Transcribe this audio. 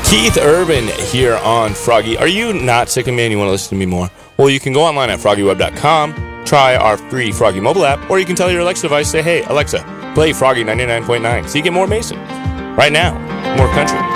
Keith Urban here on Froggy. Are you not sick of me and you want to listen to me more? Well, you can go online at FroggyWeb.com, try our free Froggy mobile app, or you can tell your Alexa device, say, hey, Alexa, play Froggy 99.9 so you get more Mason. Right now, more country.